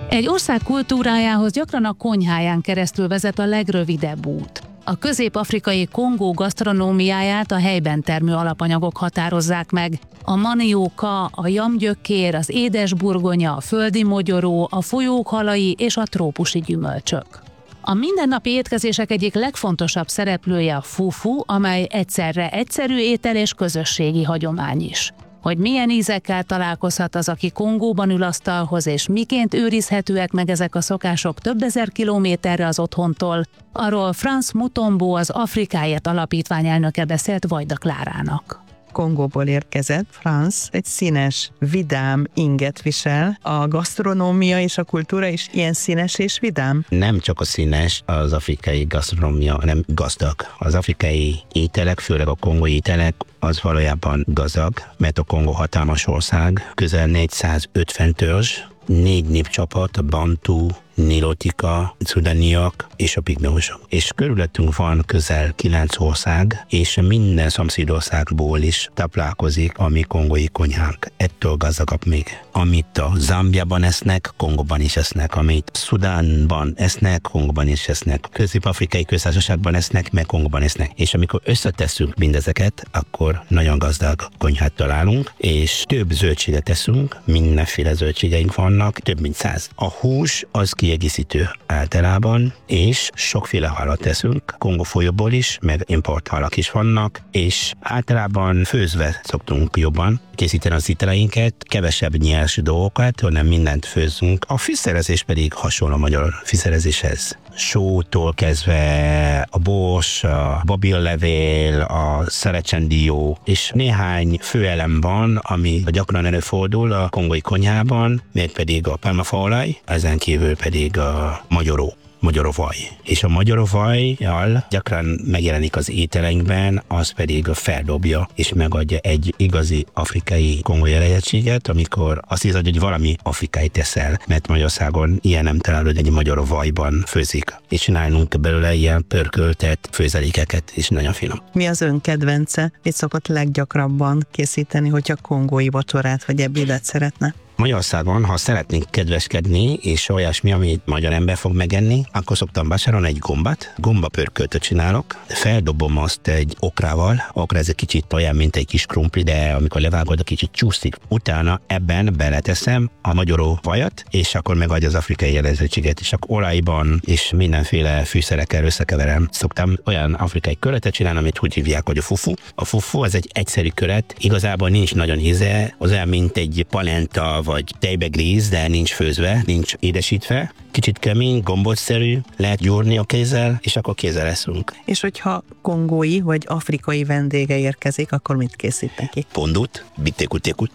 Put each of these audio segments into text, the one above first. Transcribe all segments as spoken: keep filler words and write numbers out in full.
Egy ország kultúrájához gyakran a konyháján keresztül vezet a legrövidebb út. A közép-afrikai Kongó gasztronómiáját a helyben termő alapanyagok határozzák meg. A manióka, a jamgyökér, az édesburgonya, a földi mogyoró, a folyók halai és a trópusi gyümölcsök. A mindennapi étkezések egyik legfontosabb szereplője a fufu, amely egyszerre egyszerű étel és közösségi hagyomány is. Hogy milyen ízekkel találkozhat az, aki Kongóban ül asztalhoz, és miként őrizhetőek meg ezek a szokások több ezer kilométerre az otthontól, arról Frans Mutombo, az Afrikáért Alapítvány elnöke beszélt Vajda Klárának. Kongóból érkezett, Frans egy színes, vidám inget visel. A gasztronómia és a kultúra is ilyen színes és vidám? Nem csak a színes az afrikai gasztronómia, hanem gazdag. Az afrikai ételek, főleg a kongói ételek, az valójában gazdag, mert a Kongó hatalmas ország, közel négyszázötven törzs, négy népcsapat, a Bantu, Nilotika, Szudaniak és a Pigmeusok. És körülöttünk van közel kilenc ország, és minden szomszédországból is táplálkozik a mi kongói konyhánk. Ettől gazdagabb még. Amit a Zambiában esznek, Kongóban is esznek. Amit Szudánban esznek, Kongóban is esznek. Közép-afrikai köztársaságban esznek, meg Kongóban esznek. És amikor összetesszük mindezeket, akkor nagyon gazdag konyhát találunk, és több zöldséget teszünk, mindenféle zöldségeink vannak, több mint száz. A hús az kiegészítő általában, és sokféle halat teszünk, Kongó folyóból is, meg import halak is vannak, és általában főzve szoktunk jobban készíteni az ételeinket, kevesebb nyers dolgokat, hanem mindent főzünk. A fűszerezés pedig hasonló a magyar fűszerezéshez. Sótól kezdve a bors, a babillevél, a szerecsendió, és néhány főelem van, ami gyakran előfordul a kongói konyhában, mégpedig a pálmafaolaj, ezen kívül pedig a magyaró. Magyarovaj. És a magyarovajjal gyakran megjelenik az ételeinkben, az pedig feldobja és megadja egy igazi afrikai kongói eredetséget, amikor azt hiszed, hogy valami afrikai teszel, mert Magyarországon ilyen nem találod, hogy egy magyarovajban főzik. És csinálunk belőle ilyen pörköltet, főzelékeket, és nagyon finom. Mi az ön kedvence? Mit szokott leggyakrabban készíteni, hogyha kongói vacsorát vagy ebédet szeretne? Magyarországon, ha szeretnénk kedveskedni, és olyasmi, amit magyar ember fog megenni, akkor szoktam vásárolni egy gombát, gombapörköltöt csinálok, feldobom azt egy okrával, okra ez egy kicsit olyan, mint egy kis krumpli, de amikor levágod, a kicsit csúszik. Utána ebben beleteszem a magyaró vajat, és akkor megadja az afrikai jellegzetséget, és akkor olajban és mindenféle fűszerekkel összekeverem. Szoktam olyan afrikai köretet csinálni, amit úgy hívják, hogy a fufu. A fufu az egy egyszerű köret, igazából nincs nagyon íze, az olyan, mint egy palenta, vagy tejbegríz, de nincs főzve, nincs édesítve. Kicsit kemény, gombócszerű, lehet gyúrni a kézzel, és akkor kézzel eszünk. És hogyha kongói vagy afrikai vendége érkezik, akkor mit készít neki? Pondut, bitékutékut.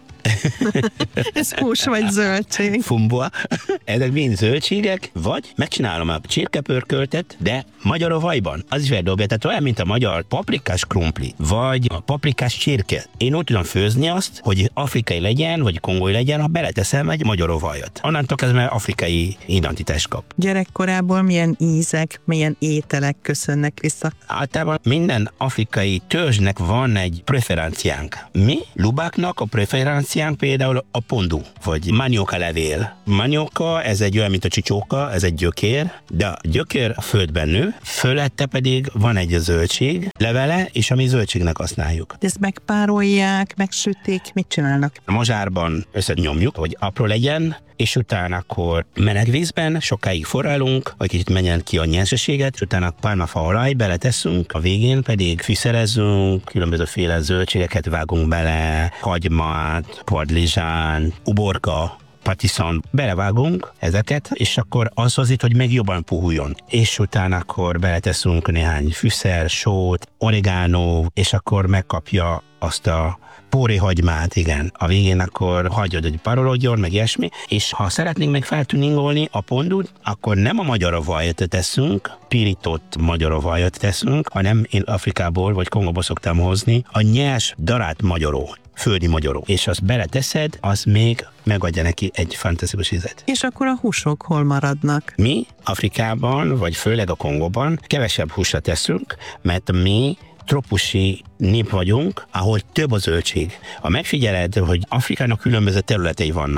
Ez hús vagy zöldség? Fumbua. Ezek mind zöldségek, vagy megcsinálom a csirkepörköltet, de magyarovajban. Az is feldobja, tehát olyan, mint a magyar paprikás krumpli, vagy a paprikás csirke. Én úgy tudom főzni azt, hogy afrikai legyen, vagy kongói legyen, ha beleteszem egy magyarovajat. Onnantól kezdve afrikai identitást kap. Gyerekkorából milyen ízek, milyen ételek köszönnek vissza? Általában minden afrikai törzsnek van egy preferenciánk. Mi, lubáknak a preferenciánk például a pondu, vagy manioka levél. Manioka, ez egy olyan, mint a csicsóka, ez egy gyökér, de a gyökér a földben nő, fölette pedig van egy zöldség levele, és ami zöldségnek használjuk. Ezt megpárolják, megsütik, mit csinálnak? A mozsárban összenyomjuk, hogy apró legyen, és utána akkor meleg vízben sokáig forralunk, hogy kicsit menjen ki a nyersességet, és utána pálmafaolaj beleteszünk, a végén pedig fűszerezünk, különbözőféle zöldségeket vágunk bele, hagymát, padlizsán, uborka, patiszon, belevágunk ezeket, és akkor az az itt, hogy még jobban puhuljon. És utána akkor beleteszünk néhány fűszer, sót, oregano, és akkor megkapja azt a póréhagymát, igen. A végén akkor hagyod, hogy parolódjon, meg ilyesmi, és ha szeretnénk meg feltuningolni a pondut, akkor nem a magyarovajat teszünk, pirított magyarovajat teszünk, hanem én Afrikából vagy Kongóból szoktam hozni a nyers darált magyaró, földi magyaró. És azt beleteszed, az még megadja neki egy fantasztikus ízet. És akkor a húsok hol maradnak? Mi Afrikában, vagy főleg a Kongóban kevesebb húsra teszünk, mert mi trópusi nép vagyunk, ahol több a zöldség. Ha megfigyeled, hogy Afrikának különböző területei vannak,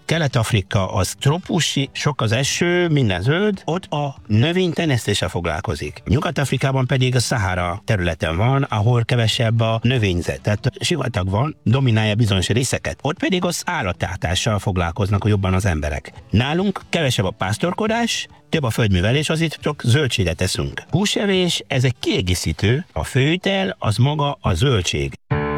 Kelet-Afrika az trópusi, sok az eső, minden zöld, ott a növénytenyésztéssel foglalkozik. Nyugat-Afrikában pedig a Szahara területen van, ahol kevesebb a növényzet, tehát sivatag van, dominálja bizonyos részeket. Ott pedig az állattartással foglalkoznak jobban az emberek. Nálunk kevesebb a pásztorkodás, több a földművelés, az itt csak zöldséget teszünk. Húsevés, ez egy kiegészítő, a főétel az maga a zöldség.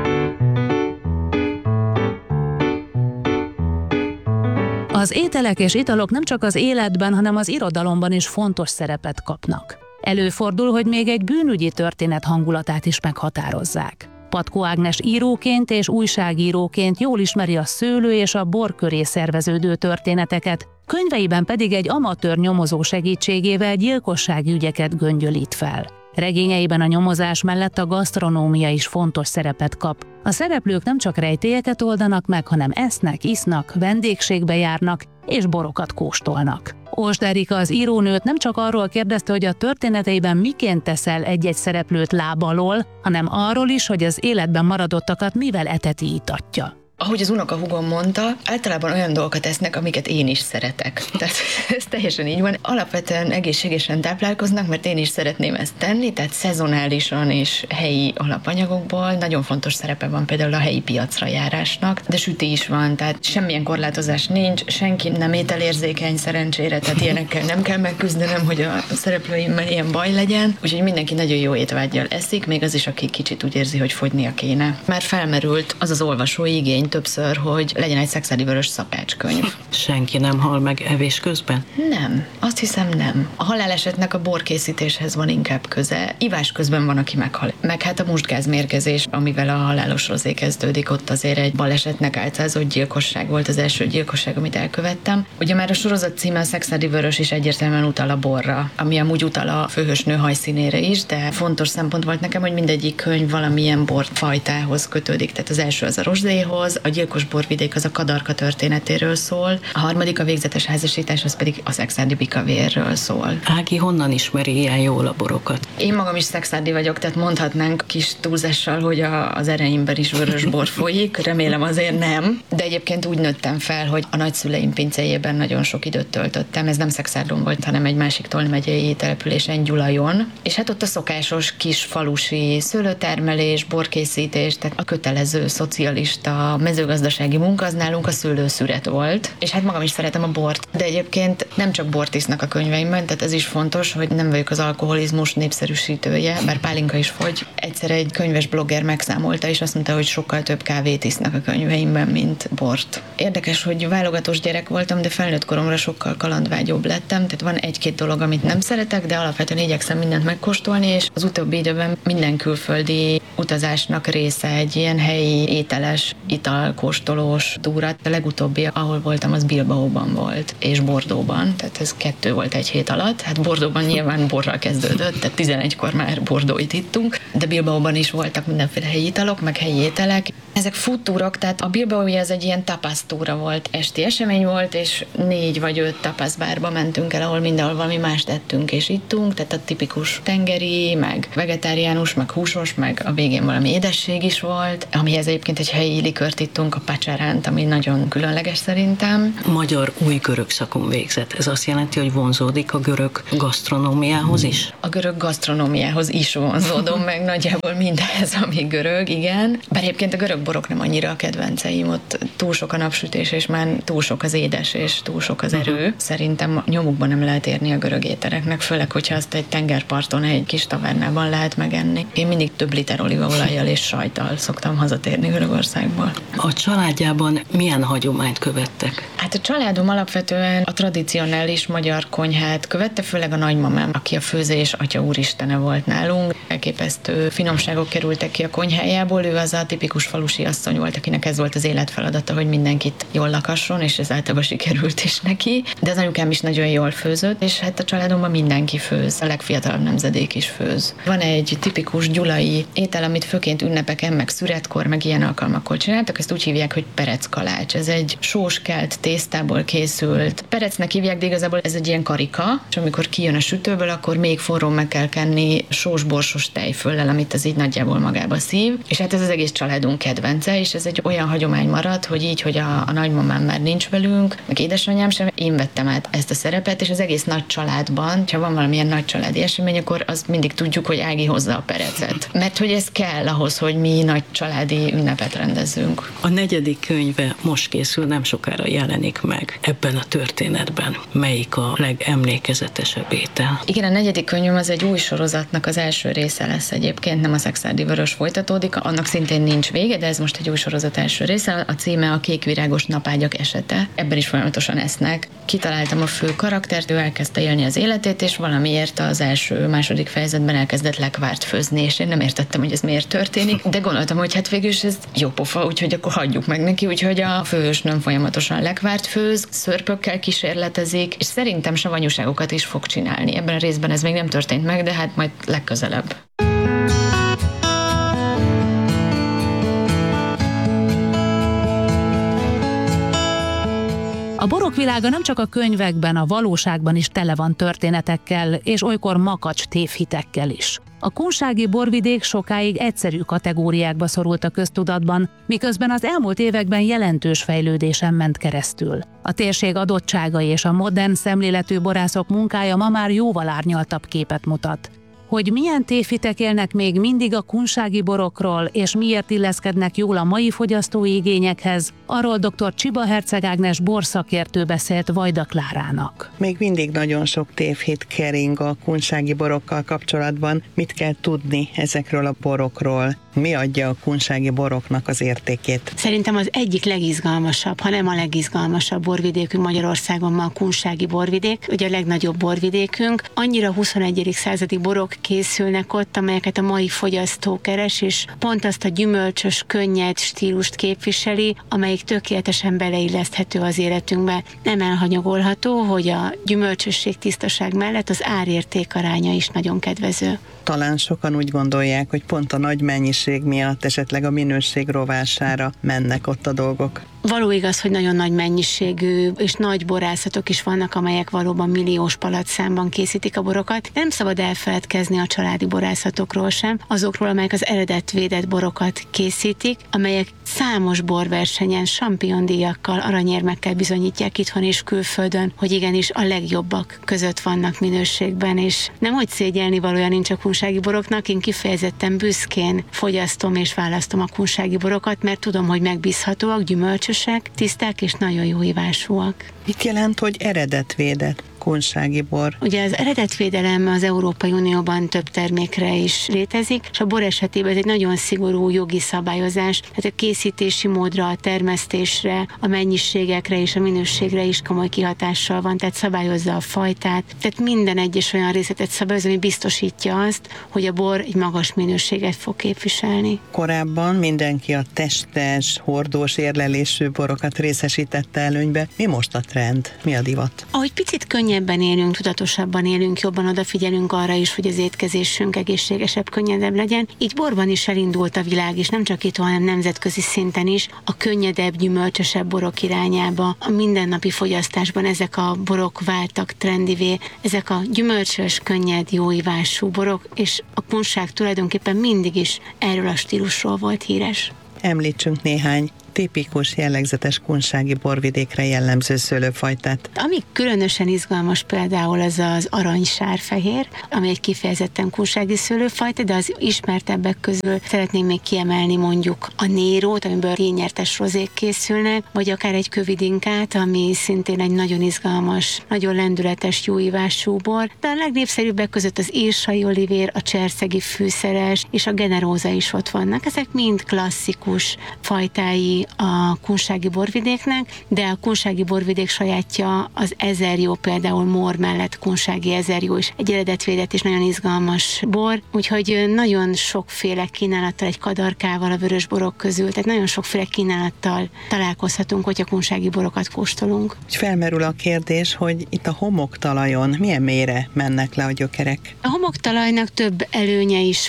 Az ételek és italok nem csak az életben, hanem az irodalomban is fontos szerepet kapnak. Előfordul, hogy még egy bűnügyi történet hangulatát is meghatározzák. Patkó Ágnes íróként és újságíróként jól ismeri a szőlő és a bor köré szerveződő történeteket, könyveiben pedig egy amatőr nyomozó segítségével gyilkossági ügyeket göngyölít fel. Regényeiben a nyomozás mellett a gasztronómia is fontos szerepet kap. A szereplők nem csak rejtélyeket oldanak meg, hanem esznek, isznak, vendégségbe járnak és borokat kóstolnak. Ósd Erika az írónőt nem csak arról kérdezte, hogy a történeteiben miként teszel egy-egy szereplőt láb alól, hanem arról is, hogy az életben maradottakat mivel eteti itatja. Ahogy az unokahúgom mondta, általában olyan dolgokat esznek, amiket én is szeretek. Tehát ez teljesen így van. Alapvetően egészségesen táplálkoznak, mert én is szeretném ezt tenni, tehát szezonálisan és helyi alapanyagokból. Nagyon fontos szerepe van például a helyi piacra járásnak, de süti is van, tehát semmilyen korlátozás nincs, senki nem ételérzékeny szerencsére, tehát ilyenekkel nem kell megküzdenem, hogy a szereplőimmel ilyen baj legyen. Úgyhogy mindenki nagyon jó étvággyal eszik, még az is, aki kicsit úgy érzi, hogy fogynia kéne. Már felmerült az az olvasói igény többször, hogy legyen egy Szekszárdi Vörös szakácskönyv. Senki nem hal meg evés közben? Nem, azt hiszem nem. A halálesetnek a borkészítéshez van inkább köze. Ivás közben van, aki meghal. Meg hát a mustgázmérgezés, amivel a halálos rozé kezdődik, ott azért egy balesetnek álcázott gyilkosság volt az első gyilkosság, amit elkövettem. Ugye már a sorozat címe a Szekszárdi Vörös is egyértelműen utal a borra, ami amúgy utal a főhősnő hajszínére is, de fontos szempont volt nekem, hogy mindegyik könyv valamilyen borfajtához kötődik. Tehát az első az a rozéhoz, a gyilkos borvidék az a Kadarka történetéről szól, a harmadik a végzetes házasítás, az pedig a szekszárdi bikavérről szól. Ági honnan ismeri ilyen jól a borokat? Én magam is szekszárdi vagyok, tehát mondhatnánk kis túlzással, hogy a, az ereimben is vörös bor folyik, remélem azért nem, de egyébként úgy nőttem fel, hogy a nagyszüleim pincéjében nagyon sok időt töltöttem, ez nem Szekszárdon volt, hanem egy másik Tolna megyei településen, Gyulajon, és hát ott a szokásos kis falusi szőlőtermelés, borkészítés, tehát a kötelező szocialista mezőgazdasági munka az nálunk a szőlőszüret volt, és hát magam is szeretem a bort, de egyébként nem csak bort isznak a könyveimben, tehát ez is fontos, hogy nem vagyok az alkoholizmus népszerűsítője, bár pálinka is fogy. Egyszer egy könyves blogger megszámolta, és azt mondta, hogy sokkal több kávét isznak a könyveimben, mint bort. Érdekes, hogy válogatós gyerek voltam, de felnőtt koromra sokkal kalandvágyóbb lettem, tehát van egy-két dolog, amit nem szeretek, de alapvetően igyekszem mindent megkóstolni, és az utóbbi időben minden külföldi utazásnak része egy ilyen helyi ételes, italkóstolós túra. A legutóbbi, ahol voltam, az Bilbaóban volt, és Bordeauxban, tehát ez kettő volt egy hét alatt. Hát Bordeauxban nyilván borral kezdődött, tehát tizenegykor már Bordeauxit ittunk, de Bilbaóban is voltak mindenféle helyi italok, meg helyi ételek. Ezek food túrok, tehát a Bilbaói az egy ilyen tapas túra volt, esti esemény volt, és négy vagy öt tapas bárba mentünk el, ahol mindenhol valami mást ettünk és ittunk, tehát a tipikus tengeri, meg vegetáriánus, meg húsos, meg a végén valami édesség is volt, amihez egyébként egy helyi likört ittunk, a pacsaránt, ami nagyon különleges szerintem. Magyar új görög szakon végzett. Ez azt jelenti, hogy vonzódik a görög gasztronómiához is? A görög gasztronómiához is vonzódom, meg nagyjából mindez, ami görög, igen. Bár egyébként a görög borok nem annyira a kedvenceim, ott túl sok a napsütés, és már túl sok az édes, és túl sok az erő. Uh-huh. Szerintem nyomukban nem lehet érni a görög ételeknek, főleg, hogyha azt egy tengerparton, egy kis tavernában lehet megenni. Én mindig több liter olívaolajjal és sajttal szoktam hazatérni Görögországból. A családjában milyen hagyományt követtek? Hát a családom alapvetően a tradicionális magyar konyhát követte, főleg a nagymamám, aki a főzés atya úristene volt nálunk. Elképesztő finomságok kerültek ki a konyhájából, ő az a tipikus falusi asszony volt, akinek ez volt az életfeladata, hogy mindenkit jól lakasson, és ez általában sikerült is neki. De az anyukám is nagyon jól főzött, és hát a családomban mindenki főz, a legfiatalabb nemzedék is főz. Van egy tipikus gyulai étel, amit főként ünnepeken, meg szüretkor, meg ilyen alkalmakkor csináltak, ezt úgy hívják, hogy pereckalács. Ez egy sós kelt tésztából készült. Perecnek hívják, de igazából ez egy ilyen karika, és amikor kijön a sütőből, akkor még forró meg kell kenni sós borsos tejföllel, amit ez így nagyjából magába szív. És hát ez az egész családunk kedvence, és ez egy olyan hagyomány maradt, hogy így, hogy a, a nagymamám már nincs velünk, meg édesanyám sem, én vettem át ezt a szerepet, és az egész nagy családban, ha van valamilyen nagy családi esemény, akkor azt mindig tudjuk, hogy Ági hozza a perecet. Mert hogy ez kell ahhoz, hogy mi nagy családi ünnepet rendezzünk. A negyedik könyve most készül, nem sokára jelenik meg ebben a történetben. Melyik a legemlékezetesebb étel? Igen, a negyedik könyvem az egy új sorozatnak az első része lesz egyébként, nem a Szekszárdi Vörös folytatódik, annak szintén nincs vége, de ez most egy új sorozat első része, a címe a Kékvirágos napágyak esete. Ebben is folyamatosan esznek. Kitaláltam a fő karaktert, ő elkezdte élni az életét, és valamiért az első, második fejezetben elkezdett lekvárt főzni, és én nem értettem, hogy ez miért történik, de gondoltam, hogy hát végül is ez jó pofa, úgyhogy akkor hagyjuk meg neki, úgyhogy a főhősnőm folyamatosan lekvárt főz, szörpökkel kísérletezik, és szerintem savanyúságokat is fog csinálni. Ebben a részben ez még nem történt meg, de hát majd legközelebb. A borok világa nem csak a könyvekben, a valóságban is tele van történetekkel, és olykor makacs tévhitekkel is. A kunsági borvidék sokáig egyszerű kategóriákba szorult a köztudatban, miközben az elmúlt években jelentős fejlődésen ment keresztül. A térség adottságai és a modern szemléletű borászok munkája ma már jóval árnyaltabb képet mutat. Hogy milyen tévhitek élnek még mindig a kunsági borokról, és miért illeszkednek jól a mai fogyasztói igényekhez, arról dr. Csiba Herceg Ágnes borszakértő beszélt Vajda Klárának. Még mindig nagyon sok tévhit kering a kunsági borokkal kapcsolatban. Mit kell tudni ezekről a borokról? Mi adja a kunsági boroknak az értékét? Szerintem az egyik legizgalmasabb, ha nem a legizgalmasabb borvidékünk Magyarországon ma a kunsági borvidék, ugye a legnagyobb borvidékünk. Annyira huszonegyedik századi borok készülnek ott, amelyeket a mai fogyasztó keres, és pont azt a gyümölcsös, könnyed stílust képviseli, amelyik tökéletesen beleilleszthető az életünkbe. Nem elhanyagolható, hogy a gyümölcsösség, tisztaság mellett az árérték aránya is nagyon kedvező. Talán sokan úgy gondolják, hogy pont a nagy mennyiség miatt esetleg a minőség rovására mennek ott a dolgok. Való igaz, hogy nagyon nagy mennyiségű és nagy borászatok is vannak, amelyek valóban milliós palatszámban készítik a borokat. Nem szabad elfeledkezni a családi borászatokról sem, azokról, amelyek az eredetvédett borokat készítik, amelyek számos borversenyen, sampiondíjakkal, aranyérmekkel bizonyítják itthon és külföldön, hogy igenis a legjobbak között vannak minőségben, és nem hogy szégyelni valója nincs a kunsági boroknak, én kifejezetten büszkén fogyasztom és választom a kunsági borokat, mert tudom, hogy megbízhatóak, gyümölcsösek, tiszták és nagyon jó ivásúak. Mit jelent, hogy eredetvédett kunsági bor? Ugye az eredetvédelem az Európai Unióban több termékre is létezik, és a bor esetében ez egy nagyon szigorú jogi szabályozás, tehát a készítési módra, a termesztésre, a mennyiségekre és a minőségre is komoly kihatással van, tehát szabályozza a fajtát, tehát minden egyes olyan részletet szabályoz, ami biztosítja azt, hogy a bor egy magas minőséget fog képviselni. Korábban mindenki a testes, hordós érlelésű borokat részesítette előnybe. Mi most a trend? Mi a divat? Ahogy picit könnyebben élünk, tudatosabban élünk, jobban odafigyelünk arra is, hogy az étkezésünk egészségesebb, könnyedebb legyen. Így borban is elindult a világ, és nem csak itt, hanem nemzetközi szinten is a könnyedebb, gyümölcsösebb borok irányába. A mindennapi fogyasztásban ezek a borok váltak trendivé, ezek a gyümölcsös, könnyed, jó ivású borok, és a kunság tulajdonképpen mindig is erről a stílusról volt híres. Említsünk néhány tipikus, jellegzetes kunsági borvidékre jellemző szőlőfajtát. Ami különösen izgalmas például az az aranysárfehér, ami egy kifejezetten kunsági szőlőfajta, de az ismertebbek közül szeretném még kiemelni mondjuk a nérót, amiből díjnyertes rozék készülnek, vagy akár egy kövidinkát, ami szintén egy nagyon izgalmas, nagyon lendületes, jó ívású bor, de a legnépszerűbbek között az írsai olivér, a cserszegi fűszeres és a generóza is ott vannak. Ezek mind klasszikus fajtái a kunsági borvidéknek, de a kunsági borvidék sajátja az ezerjó, például Mór mellett kunsági ezerjó is egy eredetvédett és nagyon izgalmas bor, úgyhogy nagyon sokféle kínálattal, egy kadarkával a vörös borok közül, tehát nagyon sokféle kínálattal találkozhatunk, hogyha kunsági borokat kóstolunk. Felmerül a kérdés, hogy itt a homoktalajon milyen mélyre mennek le a gyökerek? A homoktalajnak több előnye is van.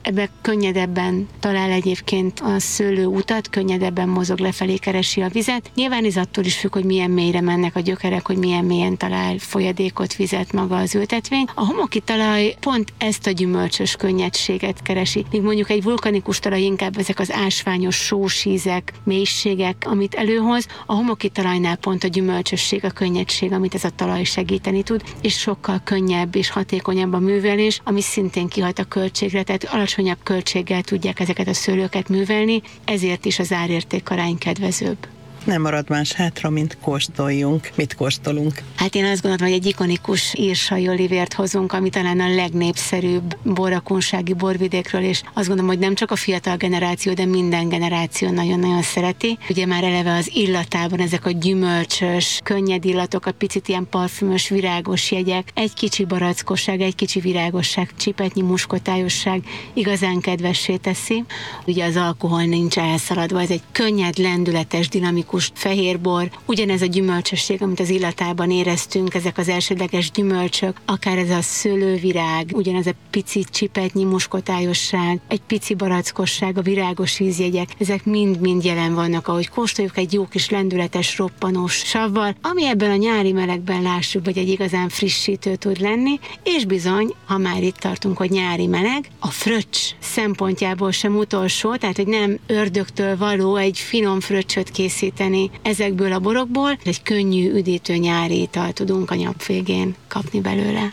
ebbe könnyedebben talál egyébként a szőlő utat, könnyedebben mozog lefelé, keresi a vizet. Nyilván ez attól is függ, hogy milyen mélyre mennek a gyökerek, hogy milyen mélyen talál folyadékot, vizet maga az ültetvény. A homoki talaj pont ezt a gyümölcsös könnyedséget keresi, míg mondjuk egy vulkanikus talaj inkább ezek az ásványos sósízek, mélységek, amit előhoz, a homoki talajnál pont a gyümölcsösség, a könnyedség, amit ez a talaj segíteni tud, és sokkal könnyebb és hatékonyabb a művelés, ami szintén kihat a költségre, tehát alacsonyabb költséggel tudják ezeket a szőlőket művelni, ezért is az árérték arány kedvezőbb. Nem marad más hátra, mint kóstoljunk. Mit kóstolunk? Hát én azt gondolom, hogy egy ikonikus írsai olivért hozunk, ami talán a legnépszerűbb bor a kunsági borvidékről, és azt gondolom, hogy nem csak a fiatal generáció, de minden generáció nagyon-nagyon szereti. Ugye már eleve az illatában ezek a gyümölcsös, könnyed illatok, a picit ilyen parfümös, virágos jegyek, egy kicsi barackosság, egy kicsi virágosság, csipetnyi muskotályosság igazán kedvessé teszi. Ugye az alkohol nincs elszaladva, ez egy könnyed, lendületes, dinamikus fehérbor, ugyanez a gyümölcsösség, amit az illatában éreztünk, ezek az elsődleges gyümölcsök, akár ez a szőlővirág, ugyanez a pici csipetnyi muskotályosság, egy pici barackosság, a virágos ízjegyek, ezek mind-mind jelen vannak, ahogy kóstoljuk egy jó kis lendületes, roppanós savval, ami ebben a nyári melegben lássuk, hogy egy igazán frissítő tud lenni, és bizony, ha már itt tartunk, hogy nyári meleg, a fröccs szempontjából sem utolsó, tehát hogy nem ördögtől való egy finom fröccsöt készíteni ezekből a borokból, egy könnyű, üdítő nyári ital tudunk a nyap végén kapni belőle.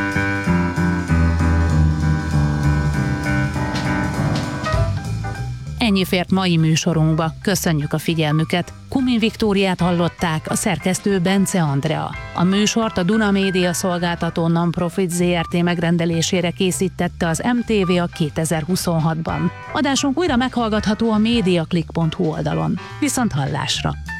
Ennyi fért mai műsorunkba. Köszönjük a figyelmüket. Kumin Viktóriát hallották, a szerkesztő Bence Andrea. A műsort a Duna Média szolgáltató Non-Profit zé er té megrendelésére készítette az em té vé a kétezer-huszonhatban. Adásunk újra meghallgatható a mediaclick pont hu oldalon. Viszont hallásra!